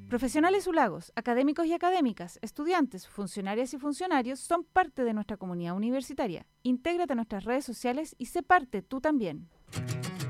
Profesionales Ulagos, académicos y académicas, estudiantes, funcionarias y funcionarios son parte de nuestra comunidad universitaria. Intégrate a nuestras redes sociales y sé parte tú también.